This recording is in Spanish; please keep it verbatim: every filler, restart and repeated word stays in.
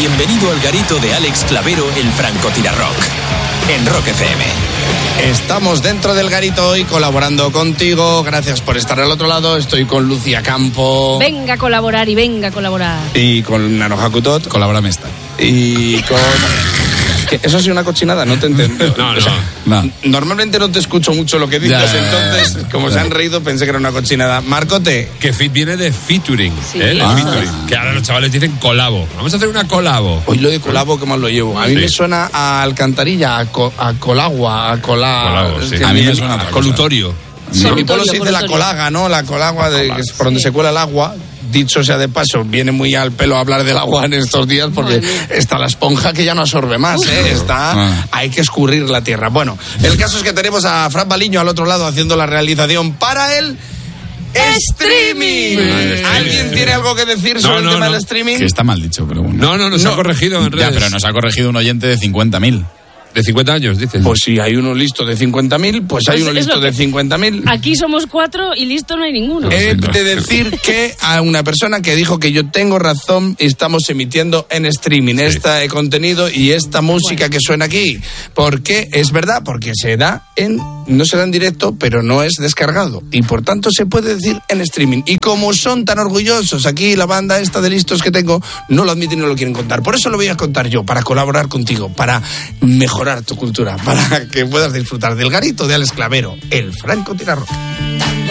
Bienvenido al garito de Alex Clavero, el francotirarrock, en Rock F M. Estamos dentro del garito hoy colaborando contigo. Gracias por estar al otro lado. Estoy con Lucía Campo. Venga a colaborar y venga a colaborar. Y con Nano Hakutot. Colabórame esta. Y con... ¿Qué? ¿Eso ha sido una cochinada? No te entiendo. No, no, o sea, no. Normalmente no te escucho mucho lo que dices, Ya, entonces, como ya. se han reído, pensé que era una cochinada. Marcote. Que fit viene de featuring, Sí. ¿eh? El Ah. featuring. Que ahora los chavales dicen colabo. Vamos a hacer una colabo. Hoy lo de colabo, ¿qué más lo llevo? A mí Sí. me suena a alcantarilla, a, co- a colagua, a cola... Colabo, sí. Es que A mí mi- me suena a otra cosa. Colutorio. Sí, en mi Colutorio, pueblo se dice la colutorio. colaga, ¿no? La colagua, de, que es por donde Sí. se cuela el agua. Dicho sea de paso, viene muy al pelo hablar del agua en estos días porque Madre mía. está la esponja que ya no absorbe más, ¿eh? Está, Ah. hay que escurrir la tierra. Bueno, el caso es que tenemos a Fran Baliño al otro lado haciendo la realización para el streaming. streaming. ¿Alguien tiene algo que decir sobre No, el no, tema no. del streaming? Que está mal dicho, pero bueno. No, no, nos No. ha corregido en redes. Ya, pero nos ha corregido un oyente de cincuenta mil. De cincuenta años, dices. Pues si hay uno listo de cincuenta mil, pues hay Pues uno es listo lo de que- cincuenta mil. Aquí somos cuatro y listo no hay ninguno. He de decir que a una persona que dijo que yo tengo razón, estamos emitiendo en streaming este contenido y esta música que suena aquí. Porque es verdad, porque se da en, no se da en directo, pero no es descargado. Y por tanto se puede decir en streaming. Y como son tan orgullosos aquí, la banda esta de listos que tengo, no lo admiten y no lo quieren contar. Por eso lo voy a contar yo, para colaborar contigo, para mejorar tu cultura, para que puedas disfrutar del garito de Alex Clavero, el francotirarrock.